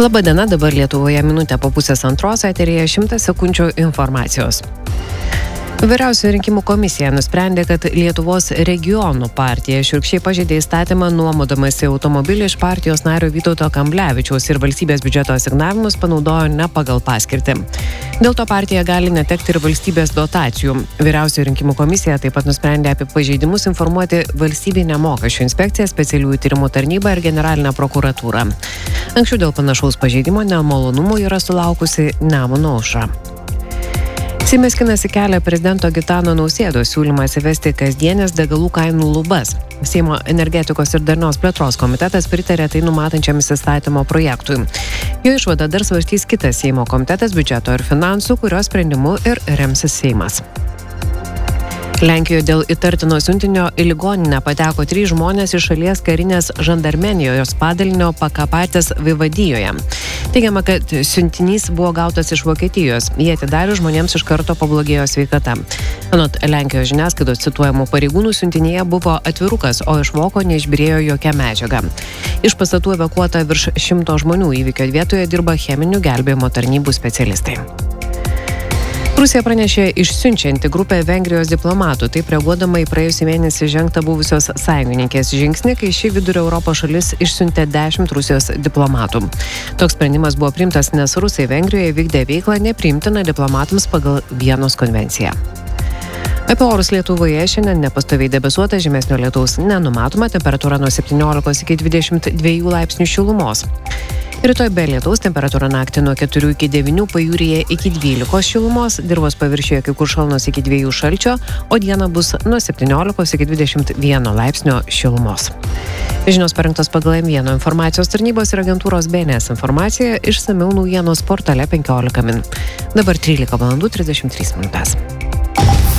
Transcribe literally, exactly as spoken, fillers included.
Labadiena, dabar Lietuvoje minutė po pusės antros, eteryje šimtas sekundžių informacijos. Vyriausioji rinkimų komisija nusprendė, kad Lietuvos regionų partija šiurkščiai pažeidė įstatymą nuomodamasi automobilį iš partijos nario Vytauto Kamblevičiaus ir valstybės biudžeto asignavimus panaudojo ne pagal paskirtį. Dėl to partija gali netekti ir valstybės dotacijų. Vyriausioji rinkimų komisija taip pat nusprendė apie pažeidimus informuoti Valstybinę mokesčių inspekciją, specialiųjų tyrimų tarnybą ir generalinę prokuratūrą. Anksčiau dėl panašaus pažeidimo nemalonumų yra sulaukusi Nemuno aušra. Seime skinasi kelią prezidento Gitano Nausėdos siūlymas įvesti kasdienės degalų kainų lubas. Seimo energetikos ir darnios plėtros komitetas pritarė tai numatančiam įstatymo projektui. Jo išvadą dar svarstys kitas Seimo komitetas biudžeto ir finansų, kurio sprendimu ir remsis Seimas. Lenkijoje dėl įtartino siuntinio į ligoninę pateko trys žmonės iš šalies karinės žandarmenijos padalinio Pakapatės vaivadijoje. Teigiama, kad siuntinys buvo gautas iš Vokietijos. Jie atidarius žmonėms iš karto pablogėjo sveikata. Anot Lenkijos žiniasklaidos cituojamų pareigūnų siuntinėje buvo atvirukas, o iš voko neišbyrėjo jokia medžiaga. Iš pastatų evakuota virš šimto žmonių, įvykio vietoje dirba cheminių gelbėjimo tarnybų specialistai. Rusija pranešė išsiunčianti grupę Vengrijos diplomatų, taip reaguodama į praėjusį mėnesį žengtą buvusios sąjungininkės žingsnį, kai ši vidurio Europos šalis išsiuntė dešimt Rusijos diplomatų. Toks sprendimas buvo priimtas, nes Rusai Vengrijoje vykdė veiklą nepriimtiną diplomatams pagal Vienos konvenciją. Apie orus Lietuvoje šiandien nepastoviai debesuota, žymesnio lietaus nenumatoma, temperatūra nuo septyniolikos iki dvidešimt dviejų laipsnių šilumos. Rytoj be lietaus, temperatūra naktį nuo keturių iki devynių, pajūryje iki dvylikos šilumos, dirvos paviršiuje kai kur šalnos iki dviejų šalčio, o dieną bus nuo septyniolikos iki dvidešimt vieno laipsnio šilumos. Žinios parengtos pagal M vieno informacijos tarnybos ir agentūros B N S informacija, išsamiau naujienos portale penkiolika min. Dabar trylika valandų trisdešimt trys minutės.